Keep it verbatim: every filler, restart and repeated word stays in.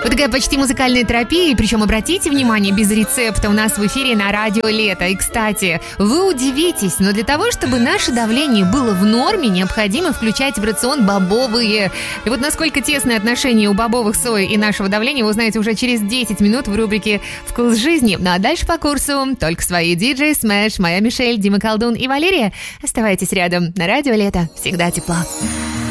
Вот такая почти музыкальная терапия, причем, обратите внимание, без рецепта у нас в эфире на радио «Лето». И, кстати, вы удивитесь, но для того, чтобы наше давление было в норме, необходимо включать в рацион бобовые. И вот насколько тесные отношения у бобовых сои и нашего давления вы узнаете уже через десять минут в рубрике «Вкус жизни». Ну а дальше по курсу только свои диджей, Смэш, моя Мишель, Дима Колдун и Валерия. Оставайтесь рядом на радио «Лето». Всегда тепло.